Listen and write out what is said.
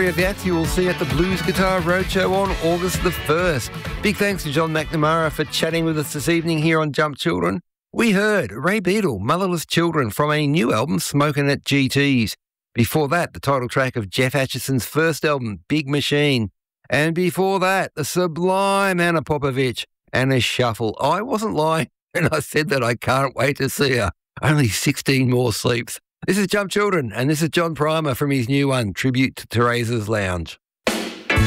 of that you will see at the Blues Guitar Roadshow on August the 1st. Big thanks to John McNamara for chatting with us this evening here on Jump Children. We heard Ray Beadle, Motherless Children, from a new album, Smokin' at GT's. Before that, the title track of Jeff Atchison's first album, Big Machine. And before that, the sublime Anna Popovich and a shuffle. I wasn't lying when I said that I can't wait to see her. Only 16 more sleeps. This is Jump Children, and this is John Primer from his new one, Tribute to Teresa's Lounge.